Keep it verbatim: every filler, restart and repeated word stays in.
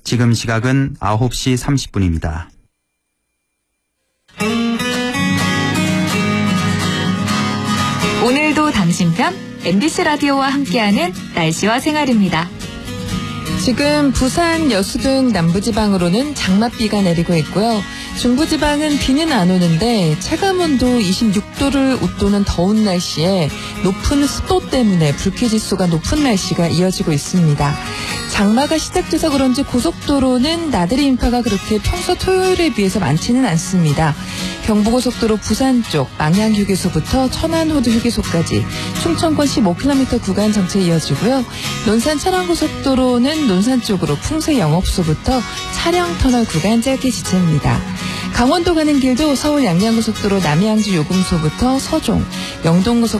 지금 시각은 아홉 시 삼십 분입니다. 오늘도 당신 편 엠비씨 라디오와 함께하는 날씨와 생활입니다. 지금 부산, 여수 등 남부지방으로는 장맛비가 내리고 있고요. 중부지방은 비는 안 오는데 체감온도 이십육 도를 웃도는 더운 날씨에 높은 습도 때문에 불쾌지수가 높은 날씨가 이어지고 있습니다. 장마가 시작돼서 그런지 고속도로는 나들이 인파가 그렇게 평소 토요일에 비해서 많지는 않습니다. 경부고속도로 부산 쪽 망향휴게소부터 천안호두 휴게소까지 충청권 십오 킬로미터 구간 정체 이어지고요. 논산 천안고속도로는 논산 쪽으로 풍세 영업소부터 차량터널 구간 짧게 지체입니다. 강원도 가는 길도 서울 양양고속도로 남양주 요금소부터 서종, 영동고속